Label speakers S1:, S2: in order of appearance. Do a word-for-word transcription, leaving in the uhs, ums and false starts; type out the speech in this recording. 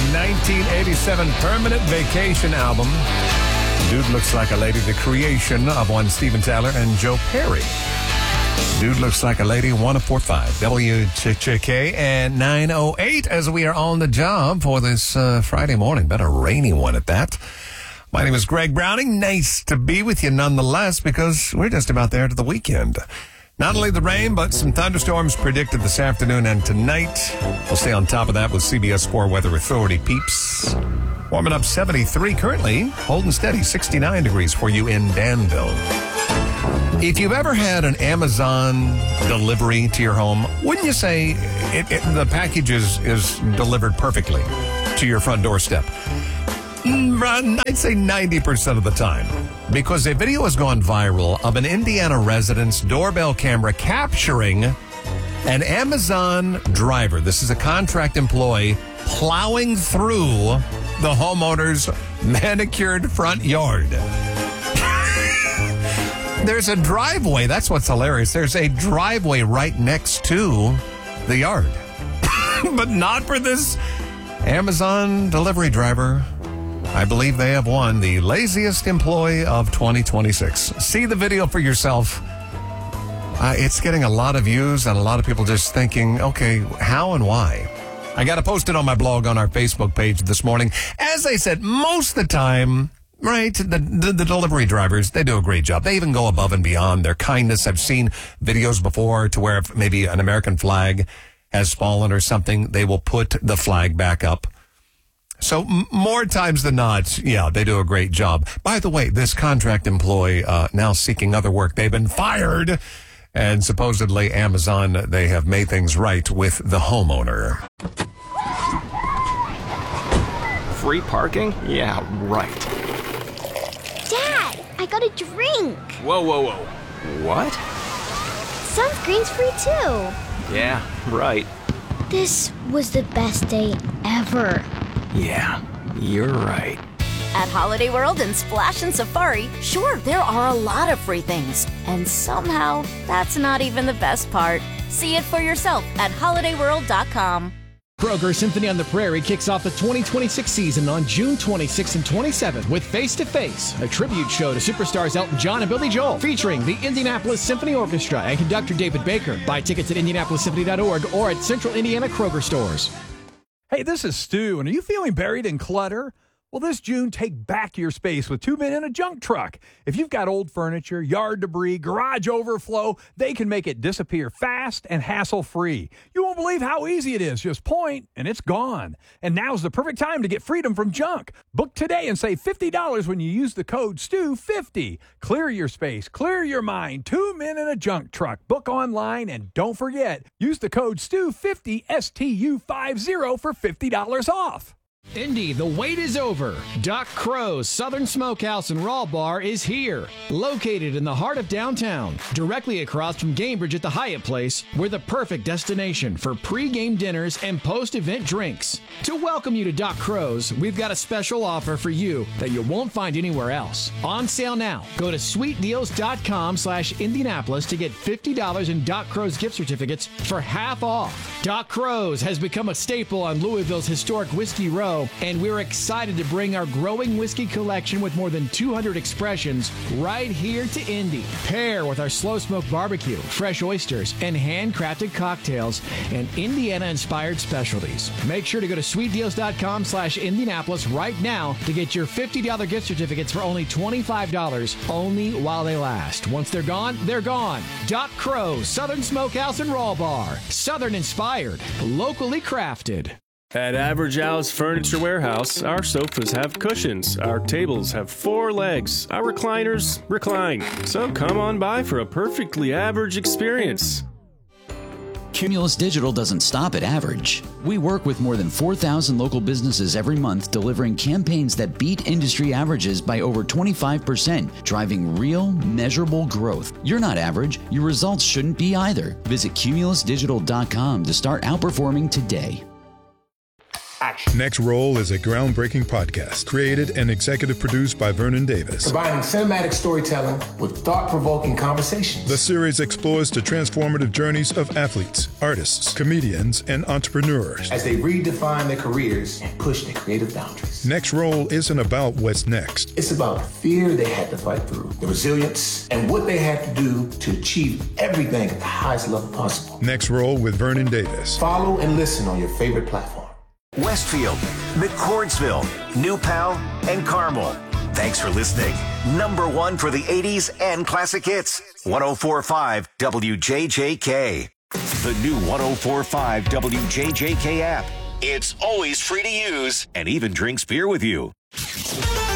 S1: nineteen eighty-seven Permanent Vacation album. Dude Looks Like a Lady, the creation of one Steven Tyler and Joe Perry. Dude Looks Like a Lady, one oh four point five W J K and nine oh eight as we are on the job for this uh, Friday morning. Been a rainy one at that. My name is Greg Browning. Nice to be with you nonetheless because we're just about there to the weekend. Not only the rain, but some thunderstorms predicted this afternoon and tonight. We'll stay on top of that with C B S four Weather Authority peeps. Warming up seventy-three currently, holding steady sixty-nine degrees for you in Danville. If you've ever had an Amazon delivery to your home, wouldn't you say it, it, the package is, is delivered perfectly to your front doorstep? I'd say ninety percent of the time. Because a video has gone viral of an Indiana resident's doorbell camera capturing an Amazon driver. This is a contract employee plowing through the homeowner's manicured front yard. There's a driveway. That's what's hilarious. There's a driveway right next to the yard. But not for this Amazon delivery driver. I believe they have won the laziest employee of twenty twenty-six. See the video for yourself. Uh, it's getting a lot of views and a lot of people just thinking, okay, how and why? I got to post it on my blog on our Facebook page this morning. As I said, most of the time, right, the, the, the delivery drivers, they do a great job. They even go above and beyond their kindness. I've seen videos before to where if maybe an American flag has fallen or something, they will put the flag back up. So m- more times than not, yeah, they do a great job. By the way, this contract employee uh, now seeking other work. They've been fired, and supposedly Amazon, they have made things right with the homeowner.
S2: Free parking? Yeah, right.
S3: Dad, I got a drink.
S2: Whoa, whoa, whoa. What?
S3: Sunscreen's free too.
S2: Yeah, right.
S3: This was the best day ever.
S2: Yeah, you're right.
S4: At Holiday World and Splash and Safari, sure, there are a lot of free things. And somehow, that's not even the best part. See it for yourself at holiday world dot com.
S5: Kroger Symphony on the Prairie kicks off the twenty twenty-six season on June twenty-sixth and twenty-seventh with Face to Face, a tribute show to superstars Elton John and Billy Joel, featuring the Indianapolis Symphony Orchestra and conductor David Baker. Buy tickets at indianapolis symphony dot org or at Central Indiana Kroger stores.
S6: Hey, this is Stu, and are you feeling buried in clutter? Well, this June, take back your space with Two Men in a Junk Truck. If you've got old furniture, yard debris, garage overflow, they can make it disappear fast and hassle-free. You won't believe how easy it is. Just point, and it's gone. And now's the perfect time to get freedom from junk. Book today and save fifty dollars when you use the code S T U fifty. Clear your space, clear your mind. Two Men in a Junk Truck. Book online, and don't forget, use the code S T U fifty, S T U fifty, for fifty dollars off.
S5: Indy, the wait is over. Doc Crow's Southern Smokehouse and Raw Bar is here. Located in the heart of downtown, directly across from Gamebridge at the Hyatt Place, we're the perfect destination for pre-game dinners and post-event drinks. To welcome you to Doc Crow's, we've got a special offer for you that you won't find anywhere else. On sale now. Go to sweet deals dot com slash Indianapolis to get fifty dollars in Doc Crow's gift certificates for half off. Doc Crow's has become a staple on Louisville's historic Whiskey Row, and we're excited to bring our growing whiskey collection with more than two hundred expressions right here to Indy. Pair with our slow smoke barbecue, fresh oysters, and handcrafted cocktails and Indiana-inspired specialties. Make sure to go to sweet deals dot com slash Indianapolis right now to get your fifty dollars gift certificates for only twenty-five dollars, only while they last. Once they're gone, they're gone. Doc Crow's Southern Smokehouse and Raw Bar. Southern-inspired, locally crafted.
S7: At Average Al's Furniture Warehouse, our sofas have cushions, our tables have four legs, our recliners recline. So come on by for a perfectly average experience.
S8: Cumulus Digital doesn't stop at average. We work with more than four thousand local businesses every month, delivering campaigns that beat industry averages by over twenty-five percent, driving real, measurable growth. You're not average. Your results shouldn't be either. Visit cumulus digital dot com to start outperforming today.
S9: action.
S10: Next Roll is a groundbreaking podcast created and executive produced by Vernon Davis.
S9: Combining cinematic storytelling with thought-provoking conversations.
S10: The series explores the transformative journeys of athletes, artists, comedians, and entrepreneurs
S9: as they redefine their careers and push their creative boundaries.
S10: Next Roll isn't about what's next.
S9: It's about the fear they had to fight through, the resilience, and what they had to do to achieve everything at the highest level possible.
S10: Next Roll with Vernon Davis.
S9: Follow and listen on your favorite platform.
S11: Westfield, McCordsville, New Pal, and Carmel. Thanks for listening. Number one for the eighties and classic hits. one oh four point five W J J K. The new one oh four point five W J J K app. It's always free to use and even drinks beer with you.